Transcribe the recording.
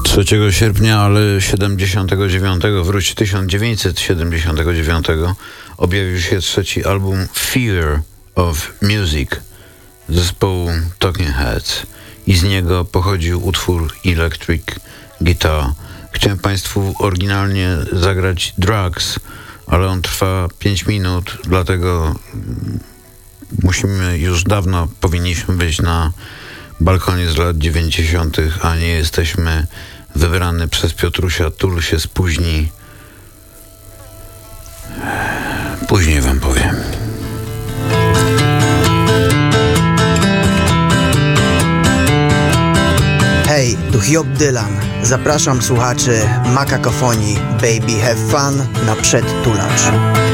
3 sierpnia, ale 79, wróć 1979, objawił się trzeci album Fear of Music zespołu Talking Heads i z niego pochodził utwór Electric Guitar. Chciałem Państwu oryginalnie zagrać Drugs, ale on trwa 5 minut, dlatego powinniśmy być na balkonie z lat 90., a nie jesteśmy. Wybrany przez Piotrusia Tul się spóźni. Później wam powiem. Hej, tu Hiob Dylan. Zapraszam słuchaczy Makakofonii Baby Have Fun na przedtulacz.